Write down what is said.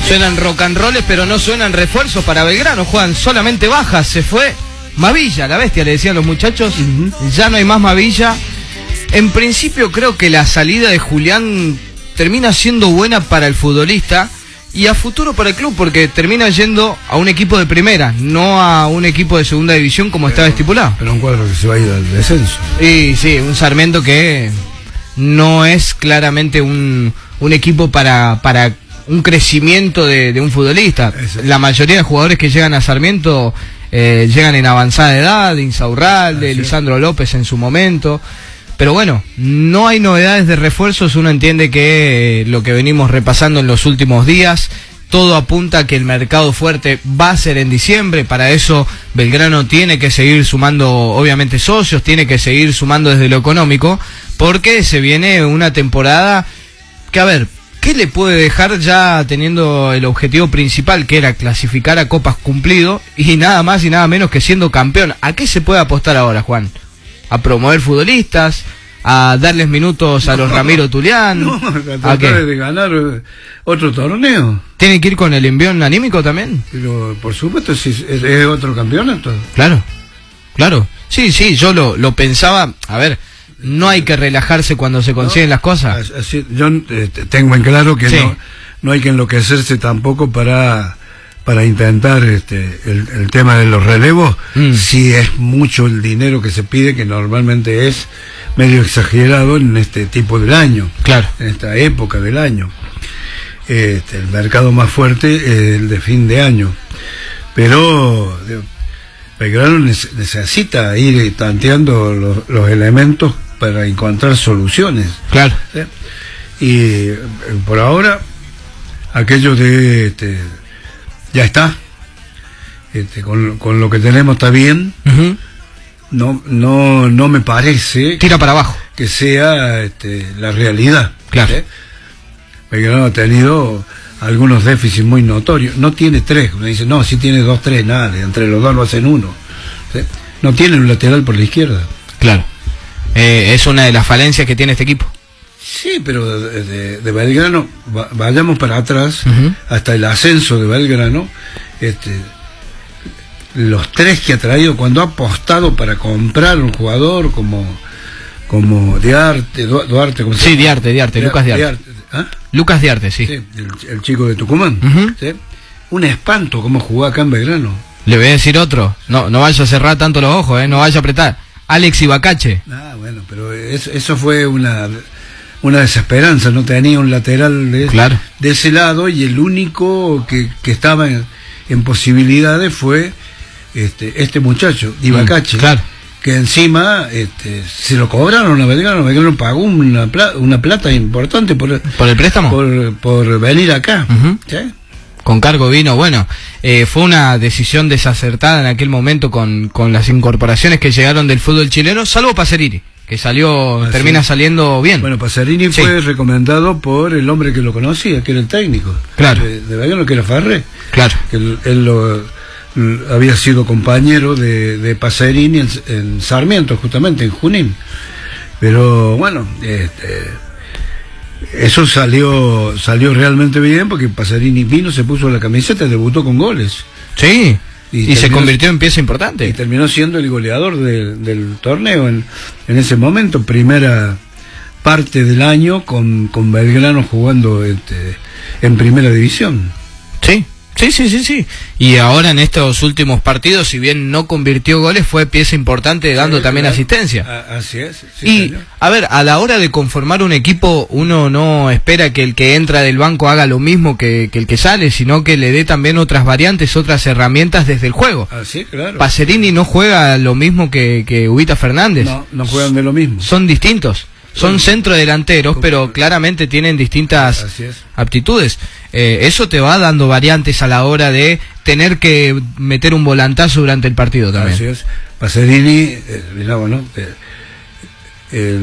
Suenan rock and rolls, pero no suenan refuerzos para Belgrano, Juan. Solamente bajas, se fue Mavilla, la bestia, le decían los muchachos. Ya no hay más Mavilla. En principio creo que la salida de Julián termina siendo buena para el futbolista y a futuro para el club, porque termina yendo a un equipo de primera, no a un equipo de segunda división como estaba estipulado. Pero un cuadro que se va a ir al descenso. Y sí, un Sarmiento que no es claramente un equipo para un crecimiento de un futbolista. La mayoría de jugadores que llegan a Sarmiento llegan en avanzada edad, de Insaurralde, Lisandro López en su momento. Pero bueno, no hay novedades de refuerzos. Uno entiende que lo que venimos repasando en los últimos días, todo apunta a que el mercado fuerte va a ser en diciembre. Para eso Belgrano tiene que seguir sumando, obviamente, socios, tiene que seguir sumando desde lo económico, porque se viene una temporada que, a ver, ¿qué le puede dejar ya teniendo el objetivo principal, que era clasificar a Copas cumplido, y nada más y nada menos que siendo campeón? ¿A qué se puede apostar ahora, Juan? ¿A promover futbolistas? ¿A darles minutos a los Ramiro Tulián? No, a tratar de ganar otro torneo. ¿Tiene que ir con el envión anímico también? Pero por supuesto, si es otro campeonato. Claro, claro. Sí, yo lo pensaba. A ver, no hay que relajarse cuando se consiguen las cosas. Así, yo tengo en claro que no hay que enloquecerse tampoco para intentar el tema de los relevos. Si es mucho el dinero que se pide, que normalmente es medio exagerado en este tipo del año, claro, en esta época del año. El mercado más fuerte es el de fin de año, pero Belgrano necesita ir tanteando los elementos para encontrar soluciones. Claro. Y por ahora aquello de ya está, con lo que tenemos está bien. No me parece tira para abajo que sea la realidad. Claro. Belgrano ha tenido algunos déficits muy notorios. No tiene tres, uno dice, no, si tiene 2, 3, nada, entre los dos lo hacen uno. ¿Sí? No tiene un lateral por la izquierda. Claro. Es una de las falencias que tiene este equipo. Sí, pero de Belgrano, vayamos para atrás, hasta el ascenso de Belgrano, los tres que ha traído, cuando ha apostado para comprar un jugador como Duarte, Lucas Diarte. ¿Ah? Lucas Diarte, sí. El chico de Tucumán. ¿Sí? Un espanto cómo jugó acá en Belgrano. Le voy a decir otro, no vaya a cerrar tanto los ojos, no vaya a apretar. Alex Ibacache. Bueno, pero eso fue una desesperanza, no tenía un lateral de ese lado, y el único que estaba en posibilidades fue este muchacho, Ibacache, que encima se lo cobraron a Belgrano pagó una plata importante por el préstamo, por venir acá. ¿Sí? Con cargo vino, bueno, fue una decisión desacertada en aquel momento con las incorporaciones que llegaron del fútbol chileno, salvo Pacerini, que termina saliendo bien. Bueno, Pacerini fue recomendado por el hombre que lo conocía, que era el técnico de Belgrano, que era Farré. Claro. Él había sido compañero de Pacerini en Sarmiento, justamente en Junín. Pero bueno, eso salió realmente bien, porque Pacerini vino, se puso la camiseta, debutó con goles. Sí. Y se convirtió en pieza importante. Y terminó siendo el goleador del torneo en ese momento, primera parte del año con Belgrano jugando en primera división. Sí. Y ahora en estos últimos partidos, si bien no convirtió goles, fue pieza importante dando también asistencia. Así es. Y a ver, a la hora de conformar un equipo, uno no espera que el que entra del banco haga lo mismo que el que sale, sino que le dé también otras variantes, otras herramientas desde el juego. Así, claro. Pacerini no juega lo mismo que Huguita Fernández. No juegan de lo mismo. Son distintos. Son centrodelanteros, pero claramente tienen distintas aptitudes. Eso te va dando variantes a la hora de tener que meter un volantazo durante el partido también. Así es. Pacerini, mirá, bueno,